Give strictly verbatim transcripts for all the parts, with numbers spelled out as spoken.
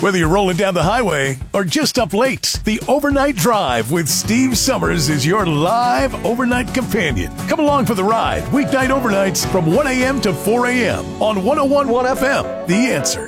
Whether you're rolling down the highway or just up late, the Overnight Drive with Steve Summers is your live overnight companion. Come along for the ride, weeknight overnights from one a.m. to four a.m. on one oh one point one F M. The Answer.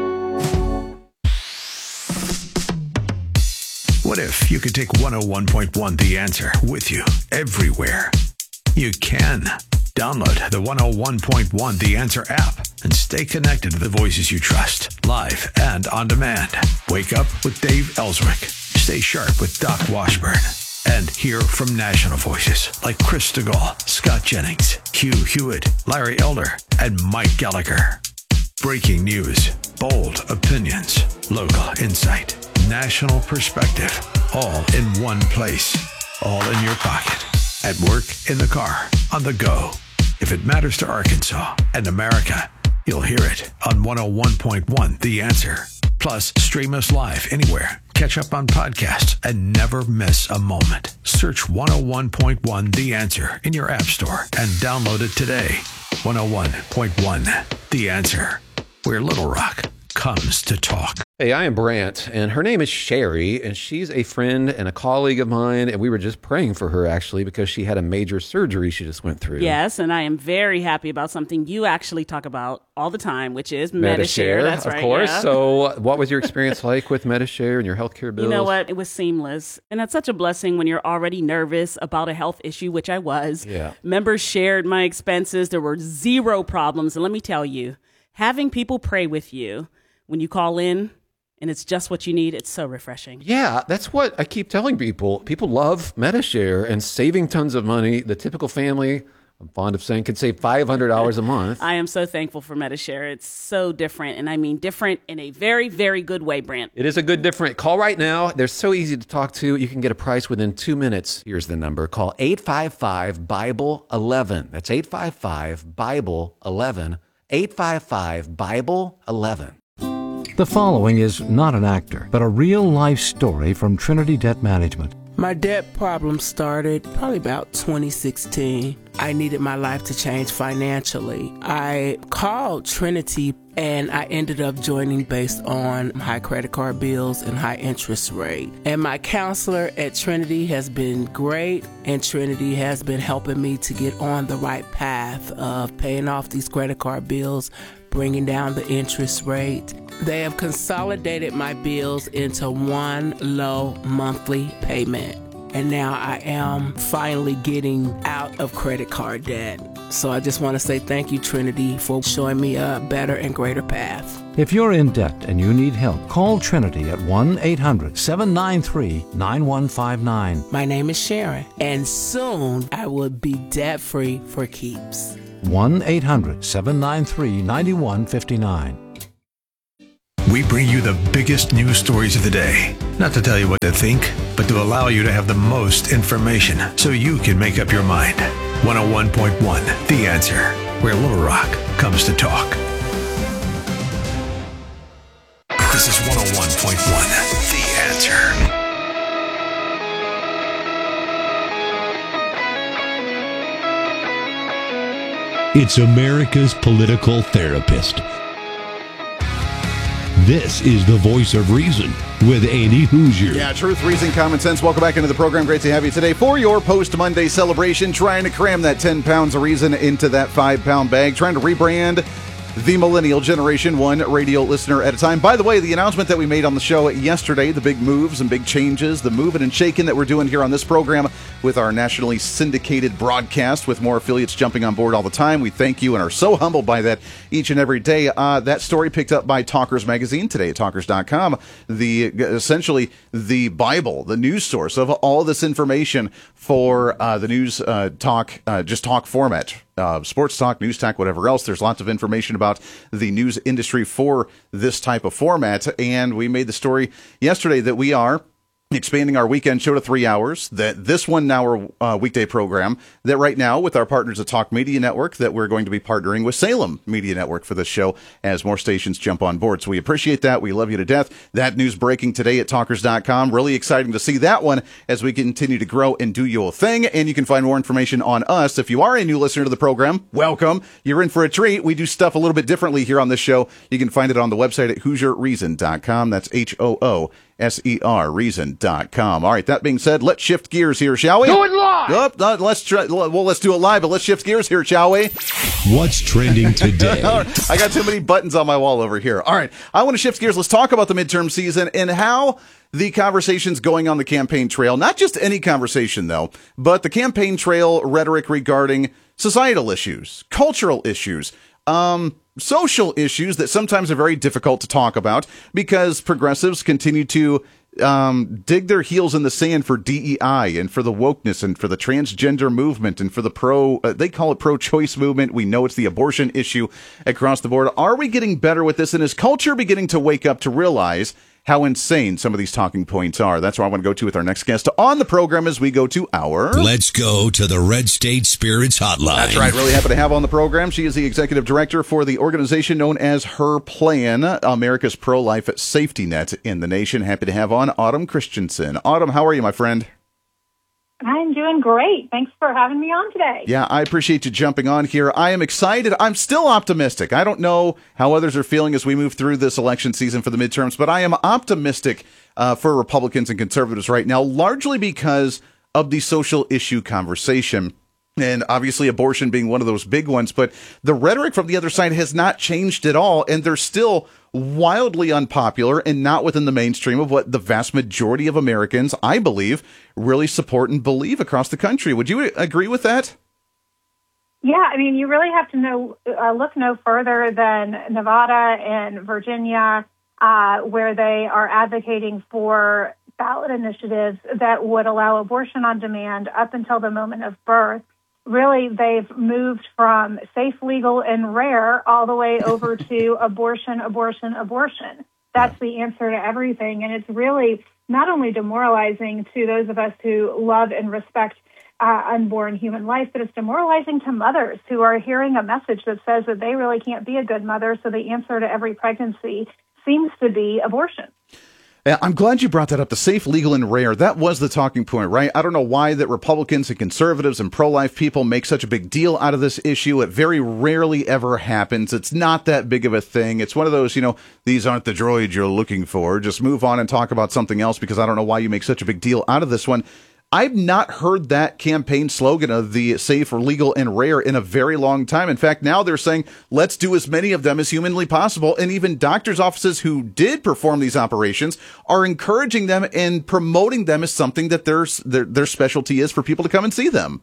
What if you could take one oh one point one The Answer with you everywhere? You can. Download the one oh one point one The Answer app and stay connected to the voices you trust, live and on demand. Wake up with Dave Ellswick. Stay sharp with Doc Washburn. And hear from national voices like Chris DeGaulle, Scott Jennings, Hugh Hewitt, Larry Elder, and Mike Gallagher. Breaking news, bold opinions, local insight, national perspective, all in one place, all in your pocket, at work, in the car, on the go. If it matters to Arkansas and America, you'll hear it on one oh one point one The Answer. Plus, stream us live anywhere. Catch up on podcasts and never miss a moment. Search one oh one point one The Answer in your app store and download it today. one oh one point one The Answer, where Little Rock comes to talk. Hey, I am Brant, and her name is Sherry, and she's a friend and a colleague of mine, and we were just praying for her, actually, because she had a major surgery she just went through. Yes, and I am very happy about something you actually talk about all the time, which is Medi-Share. Medi-Share, That's of right, course. yeah. So what was your experience like with Medi-Share and your healthcare bills? You know what? It was seamless, and that's such a blessing when you're already nervous about a health issue, which I was. Yeah. Members shared my expenses. There were zero problems, and let me tell you, having people pray with you when you call in, and it's just what you need, it's so refreshing. Yeah, that's what I keep telling people. People love Medi-Share and saving tons of money. The typical family, I'm fond of saying, can save five hundred dollars a month. I am so thankful for Medi-Share. It's so different, and I mean different in a very, very good way, Brant. It is a good different. Call right now. They're so easy to talk to. You can get a price within two minutes. Here's the number. Call eight five five, Bible eleven. That's eight five five, Bible eleven. eight five five, Bible eleven. The following is not an actor, but a real-life story from Trinity Debt Management. My debt problem started probably about twenty sixteen. I needed my life to change financially. I called Trinity and I ended up joining based on high credit card bills and high interest rate. And my counselor at Trinity has been great, and Trinity has been helping me to get on the right path of paying off these credit card bills, bringing down the interest rate. They have consolidated my bills into one low monthly payment. And now I am finally getting out of credit card debt. So I just want to say thank you, Trinity, for showing me a better and greater path. If you're in debt and you need help, call Trinity at one eight hundred, seven nine three, nine one five nine. My name is Sharon, and soon I will be debt-free for keeps. one eight hundred, seven nine three, nine one five nine. We bring you the biggest news stories of the day. Not to tell you what to think, but to allow you to have the most information so you can make up your mind. one oh one point one The Answer, where Little Rock comes to talk. This is one oh one point one The Answer. It's America's political therapist. This is the voice of reason with Andy Hoosier. Yeah, truth, reason, common sense. Welcome back into the program. Great to have you today for your post-Monday celebration. Trying to cram that ten pounds of reason into that five-pound bag. Trying to rebrand the millennial generation, one radio listener at a time. By the way, the announcement that we made on the show yesterday, the big moves and big changes, the moving and shaking that we're doing here on this program with our nationally syndicated broadcast with more affiliates jumping on board all the time. We thank you and are so humbled by that each and every day. Uh, that story picked up by Talkers Magazine today at talkers dot com. The essentially the Bible, the news source of all this information for uh, the news uh, talk, uh, just talk format. Uh, sports talk, news talk, whatever else. There's lots of information about the news industry for this type of format. And we made the story yesterday that we are expanding our weekend show to three hours, that this one hour uh, weekday program, that right now with our partners at Talk Media Network, that we're going to be partnering with Salem Media Network for this show as more stations jump on board. So we appreciate that. We love you to death. That news breaking today at talkers dot com. Really exciting to see that one as we continue to grow and do your thing. And you can find more information on us. If you are a new listener to the program, welcome. You're in for a treat. We do stuff a little bit differently here on this show. You can find it on the website at hoosier reason dot com. That's H O O S E R reason dot com. All right, that being said, let's shift gears here, shall we? Do it live! Oh, uh, let's try, well, let's do it live, but let's shift gears here, shall we? What's trending today? Right, I got too many buttons on my wall over here. All right, I want to shift gears. Let's talk about the midterm season and how the conversation's going on the campaign trail. Not just any conversation, though, but the campaign trail rhetoric regarding societal issues, cultural issues, um... social issues that sometimes are very difficult to talk about because progressives continue to um, dig their heels in the sand for D E I and for the wokeness and for the transgender movement and for the pro, uh, they call it pro-choice movement. We know it's the abortion issue across the board. Are we getting better with this? And is culture beginning to wake up to realize how insane some of these talking points are? That's where I want to go to with our next guest on the program as we go to our... Let's go to the Red State Spirits Hotline. That's right. Really happy to have on the program. She is the executive director for the organization known as Her Plan, America's pro-life safety net in the nation. Happy to have on Autumn Christensen. Autumn, how are you, my friend? I'm doing great. Thanks for having me on today. Yeah, I appreciate you jumping on here. I am excited. I'm still optimistic. I don't know how others are feeling as we move through this election season for the midterms, but I am optimistic uh, for Republicans and conservatives right now, largely because of the social issue conversation. And obviously abortion being one of those big ones, but the rhetoric from the other side has not changed at all, and they're still wildly unpopular and not within the mainstream of what the vast majority of Americans, I believe, really support and believe across the country. Would you agree with that? Yeah, I mean, you really have to know, uh, look no further than Nevada and Virginia, uh, where they are advocating for ballot initiatives that would allow abortion on demand up until the moment of birth. Really, they've moved from safe, legal, and rare all the way over to abortion, abortion, abortion. That's the answer to everything. And it's really not only demoralizing to those of us who love and respect uh, unborn human life, but it's demoralizing to mothers who are hearing a message that says that they really can't be a good mother, so the answer to every pregnancy seems to be abortion. I'm glad you brought that up, the safe, legal, and rare. That was the talking point, right? I don't know why that Republicans and conservatives and pro-life people make such a big deal out of this issue. It very rarely ever happens. It's not that big of a thing. It's one of those, you know, these aren't the droids you're looking for. Just move on and talk about something else because I don't know why you make such a big deal out of this one. I've not heard that campaign slogan of the safe or legal and rare in a very long time. In fact, now they're saying, let's do as many of them as humanly possible. And even doctors' offices who did perform these operations are encouraging them and promoting them as something that their, their, their specialty is for people to come and see them.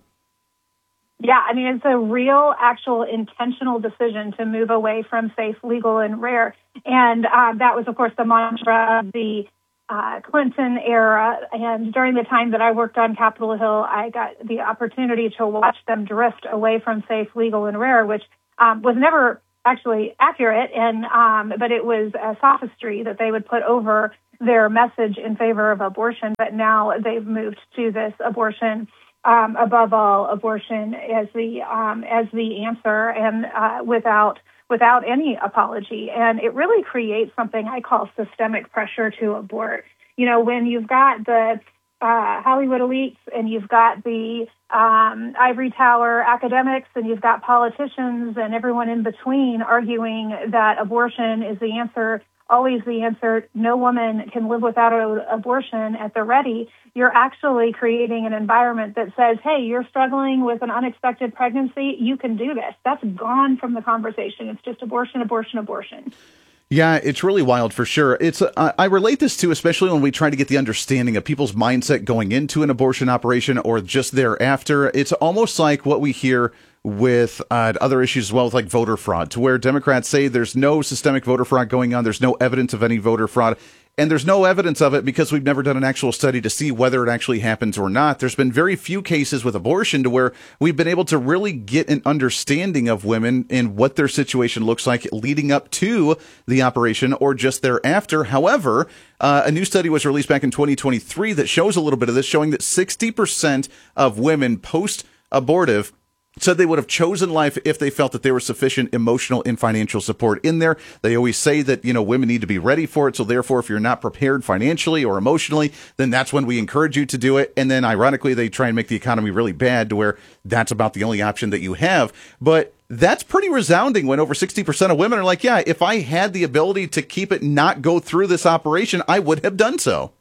Yeah, I mean, it's a real, actual, intentional decision to move away from safe, legal, and rare. And um, that was, of course, the mantra of the Uh, Clinton era, and during the time that I worked on Capitol Hill, I got the opportunity to watch them drift away from safe, legal, and rare, which um, was never actually accurate, and um, but it was a sophistry that they would put over their message in favor of abortion. But now they've moved to this abortion, um, above all, abortion as the um, as the answer, and uh, without. without any apology. And it really creates something I call systemic pressure to abort. You know, when you've got the uh, Hollywood elites and you've got the um, ivory tower academics and you've got politicians and everyone in between arguing that abortion is the answer, always the answer, no woman can live without an abortion at the ready, you're actually creating an environment that says, hey, you're struggling with an unexpected pregnancy, you can do this. That's gone from the conversation. It's just abortion, abortion, abortion. Yeah, it's really wild for sure. It's uh, I relate this to, especially when we try to get the understanding of people's mindset going into an abortion operation or just thereafter. It's almost like what we hear with uh, other issues as well, with like voter fraud, to where Democrats say there's no systemic voter fraud going on, there's no evidence of any voter fraud. And there's no evidence of it because we've never done an actual study to see whether it actually happens or not. There's been very few cases with abortion to where we've been able to really get an understanding of women and what their situation looks like leading up to the operation or just thereafter. However, uh, a new study was released back in twenty twenty-three that shows a little bit of this, showing that sixty percent of women post-abortive said they would have chosen life if they felt that there was sufficient emotional and financial support in there. They always say that, you know, women need to be ready for it. So therefore, if you're not prepared financially or emotionally, then that's when we encourage you to do it. And then ironically, they try and make the economy really bad to where that's about the only option that you have. But that's pretty resounding when over sixty percent of women are like, yeah, if I had the ability to keep it not go through this operation, I would have done so.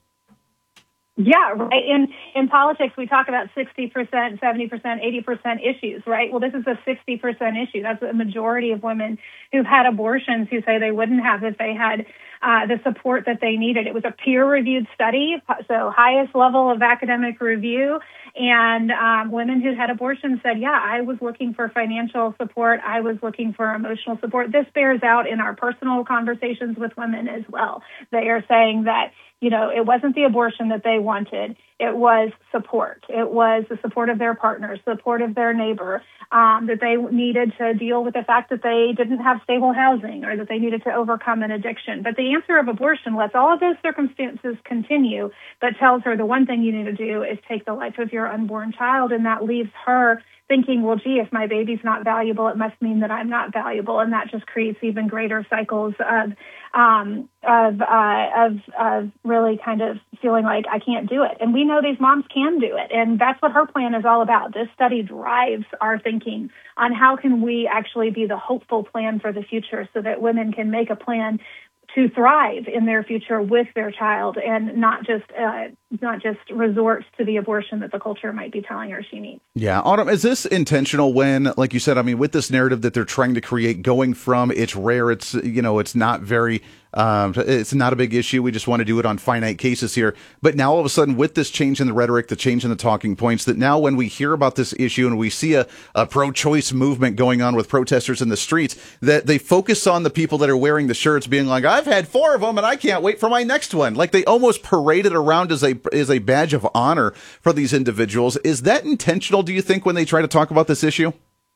Yeah, right. In in politics, we talk about sixty percent, seventy percent, eighty percent issues, right? Well, this is a sixty percent issue. That's a majority of women who've had abortions who say they wouldn't have if they had uh, the support that they needed. It was a peer-reviewed study, so highest level of academic review. And um, women who had abortions said, yeah, I was looking for financial support. I was looking for emotional support. This bears out in our personal conversations with women as well. They are saying that, you know, it wasn't the abortion that they wanted. It was support. It was the support of their partner, support of their neighbor, um, that they needed to deal with the fact that they didn't have stable housing or that they needed to overcome an addiction. But the answer of abortion lets all of those circumstances continue, but tells her the one thing you need to do is take the life of your unborn child, and that leaves her thinking, well, gee, if my baby's not valuable, it must mean that I'm not valuable, and that just creates even greater cycles of um, of, uh, of of really kind of feeling like I can't do it. And we know these moms can do it, and that's what her plan is all about. This study drives our thinking on how can we actually be the hopeful plan for the future, so that women can make a plan to thrive in their future with their child, and not just uh, not just resort to the abortion that the culture might be telling her she needs. Yeah, Autumn, is this intentional when, like you said, I mean, with this narrative that they're trying to create, going from it's rare, it's, you know, it's not very, um, it's not a big issue, we just want to do it on finite cases here, but now all of a sudden with this change in the rhetoric, the change in the talking points, that now when we hear about this issue and we see a, a pro-choice movement going on with protesters in the streets, that they focus on the people that are wearing the shirts being like, I've had four of them and I can't wait for my next one. Like they almost parade it around as a is a badge of honor for these individuals. Is that intentional, do you think, when they try to talk about this issue?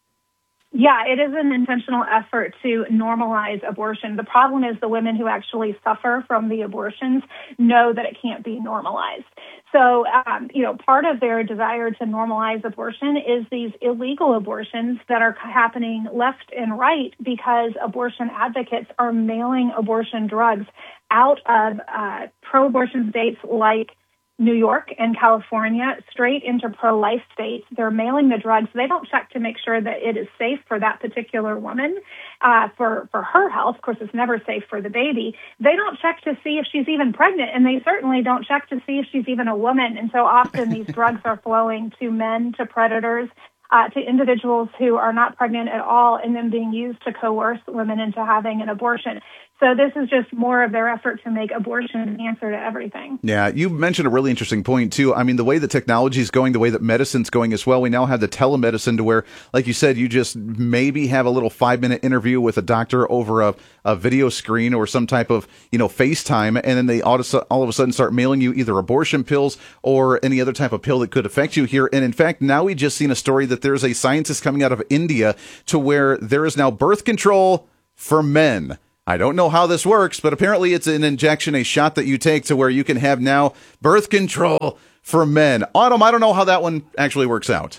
Yeah, it is an intentional effort to normalize abortion. The problem is the women who actually suffer from the abortions know that it can't be normalized. So, um, you know, part of their desire to normalize abortion is these illegal abortions that are happening left and right because abortion advocates are mailing abortion drugs out of uh, pro-abortion states like New York and California straight into pro-life states. They're mailing the drugs. They don't check to make sure that it is safe for that particular woman, uh, for, for her health. Of course, it's never safe for the baby. They don't check to see if she's even pregnant, and they certainly don't check to see if she's even a woman. And so often these drugs are flowing to men, to predators, uh, to individuals who are not pregnant at all, and then being used to coerce women into having an abortion. So this is just more of their effort to make abortion an answer to everything. Yeah, you mentioned a really interesting point, too. I mean, the way that technology is going, the way that medicine's going as well, we now have the telemedicine to where, like you said, you just maybe have a little five-minute interview with a doctor over a, a video screen or some type of, you know, FaceTime, and then they all of, all of a sudden start mailing you either abortion pills or any other type of pill that could affect you here. And in fact, now we just seen a story that there's a scientist coming out of India to where there is now birth control for men. I don't know how this works, but apparently it's an injection, a shot that you take to where you can have now birth control for men. Autumn, I don't know how that one actually works out.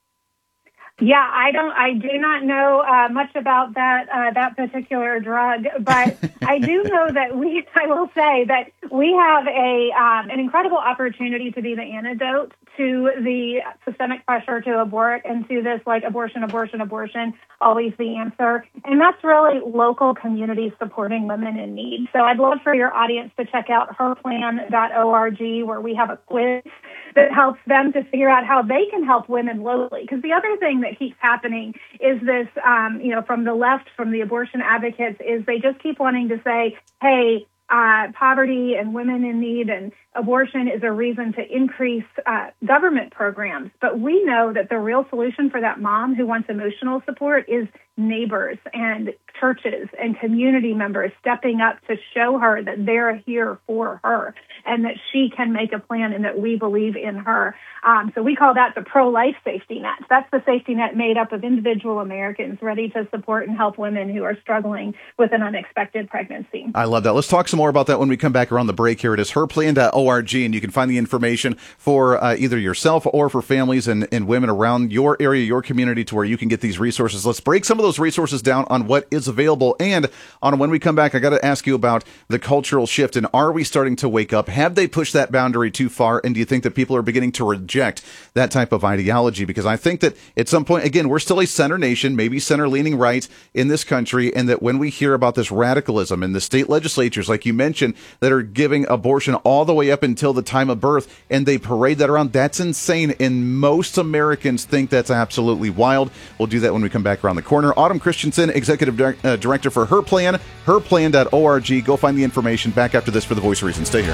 Yeah, I don't. I do not know uh, much about that uh, that particular drug, but I do know that we. I will say that we have a um, an incredible opportunity to be the antidote to the systemic pressure to abort and to this like abortion, abortion, abortion, always the answer, and that's really local communities supporting women in need. So I'd love for your audience to check out her plan dot org, where we have a quiz that helps them to figure out how they can help women locally. Because the other thing that keeps happening is this, um, you know, from the left, from the abortion advocates, is they just keep wanting to say, hey, uh, poverty and women in need and abortion is a reason to increase uh, government programs. But we know that the real solution for that mom who wants emotional support is neighbors and churches and community members stepping up to show her that they're here for her and that she can make a plan and that we believe in her. Um, so we call that the pro-life safety net. That's the safety net made up of individual Americans ready to support and help women who are struggling with an unexpected pregnancy. I love that. Let's talk some more about that when we come back around the break here. It is her plan dot org, and you can find the information for uh, either yourself or for families and, and women around your area, your community, to where you can get these resources. Let's break some of those resources down on what is available. And on when we come back, I got to ask you about the cultural shift, and are we starting to wake up? Have they pushed that boundary too far? And do you think that people are beginning to reject that type of ideology? Because I think that at some point, again, we're still a center nation, maybe center leaning right in this country. And that when we hear about this radicalism in the state legislatures, like you mentioned, that are giving abortion all the way up until the time of birth, and they parade that around, that's insane. And most Americans think that's absolutely wild. We'll do that when we come back around the corner. Autumn Christensen, Executive Di- uh, Director for Her Plan, her plan dot org. Go find the information. Back after this for The Voice of Reason. Stay here.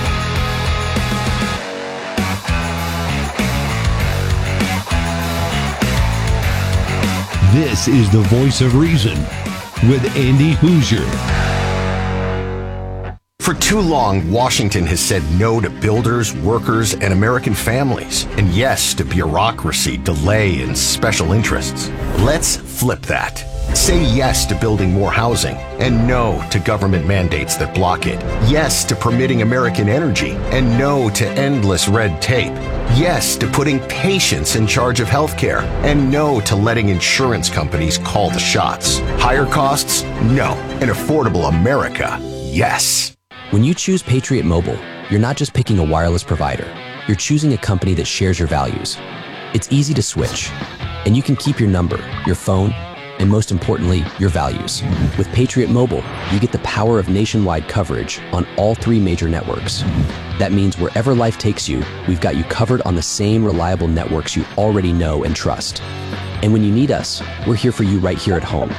This is The Voice of Reason with Andy Hoosier. For too long, Washington has said no to builders, workers, and American families, and yes to bureaucracy, delay, and special interests. Let's flip that. Say yes to building more housing, and no to government mandates that block it. Yes to permitting American energy, and no to endless red tape. Yes to putting patients in charge of healthcare, and no to letting insurance companies call the shots. Higher costs? No. An affordable America? Yes. When you choose Patriot Mobile, you're not just picking a wireless provider. You're choosing a company that shares your values. It's easy to switch, and you can keep your number, your phone, and most importantly, your values. With Patriot Mobile, you get the power of nationwide coverage on all three major networks. That means wherever life takes you, we've got you covered on the same reliable networks you already know and trust. And when you need us, we're here for you right here at home.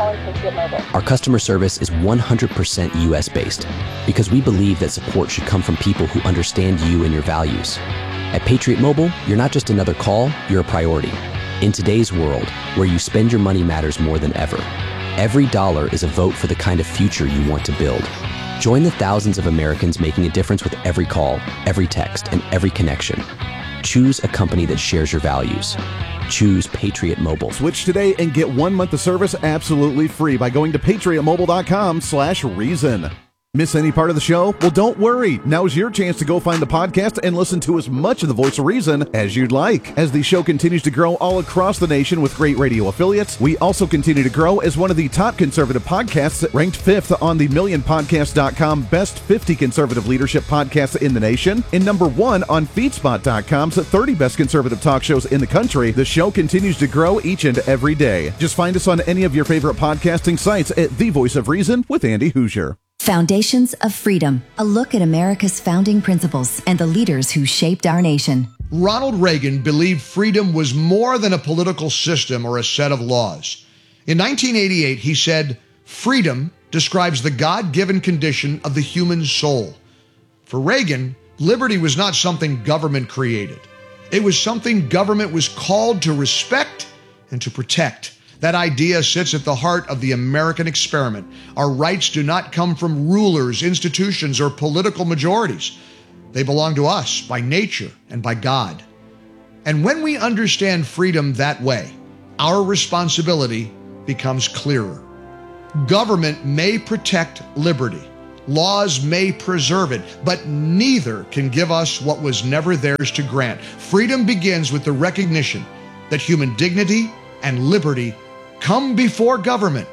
Our customer service is one hundred percent U S based because we believe that support should come from people who understand you and your values. At Patriot Mobile, you're not just another call, you're a priority. In today's world, where you spend your money matters more than ever, every dollar is a vote for the kind of future you want to build. Join the thousands of Americans making a difference with every call, every text, and every connection. Choose a company that shares your values. Choose Patriot Mobile. Switch today and get one month of service absolutely free by going to patriot mobile dot com slash reason. Miss any part of the show? Well, don't worry. Now's your chance to go find the podcast and listen to as much of The Voice of Reason as you'd like. As the show continues to grow all across the nation with great radio affiliates, we also continue to grow as one of the top conservative podcasts, ranked fifth on the million podcast dot com Best fifty Conservative Leadership Podcasts in the nation, and number one on feedspot dot com's thirty Best Conservative Talk Shows in the country. The show continues to grow each and every day. Just find us on any of your favorite podcasting sites at The Voice of Reason with Andy Hoosier. Foundations of Freedom, a look at America's founding principles and the leaders who shaped our nation. Ronald Reagan believed freedom was more than a political system or a set of laws. In nineteen eighty-eight, he said, "Freedom describes the God-given condition of the human soul." For Reagan, liberty was not something government created. It was something government was called to respect and to protect. That idea sits at the heart of the American experiment. Our rights do not come from rulers, institutions, or political majorities. They belong to us by nature and by God. And when we understand freedom that way, our responsibility becomes clearer. Government may protect liberty. Laws may preserve it, but neither can give us what was never theirs to grant. Freedom begins with the recognition that human dignity and liberty come before government,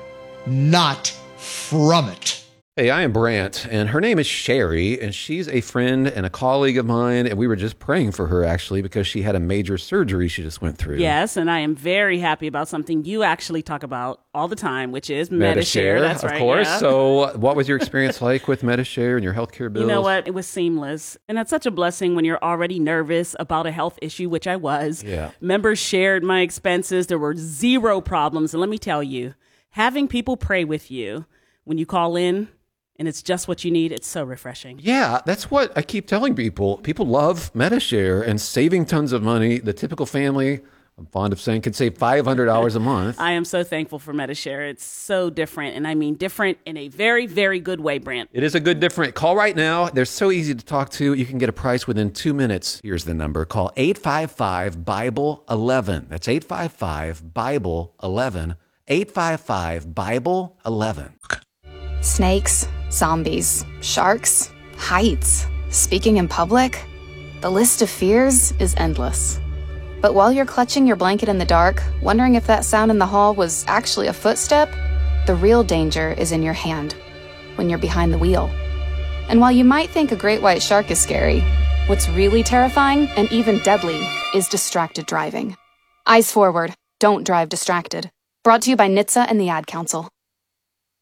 not from it. Hey, I am Brant, and her name is Sherry, and she's a friend and a colleague of mine, and we were just praying for her, actually, because she had a major surgery she just went through. Yes, and I am very happy about something you actually talk about all the time, which is Medi-Share. That's of right, course. yeah. So what was your experience like with Medi-Share and your healthcare bills? You know what? It was seamless. And that's such a blessing when you're already nervous about a health issue, which I was. Yeah. Members shared my expenses. There were zero problems. And let me tell you, having people pray with you when you call in, and it's just what you need. It's so refreshing. Yeah, that's what I keep telling people. People love Medi-Share and saving tons of money. The typical family, I'm fond of saying, can save five hundred dollars a month. I am so thankful for Medi-Share. It's so different, and I mean different in a very, very good way, Brent. It is a good different. Call right now. They're so easy to talk to. You can get a price within two minutes. Here's the number. Call eight five five, Bible eleven. That's eight five five, Bible eleven. eight five five, Bible eleven. Snakes, zombies, sharks, heights, speaking in public. The list of fears is endless. But while you're clutching your blanket in the dark, wondering if that sound in the hall was actually a footstep, the real danger is in your hand, when you're behind the wheel. And while you might think a great white shark is scary, what's really terrifying and even deadly is distracted driving. Eyes forward, don't drive distracted. Brought to you by N H T S A and the Ad Council.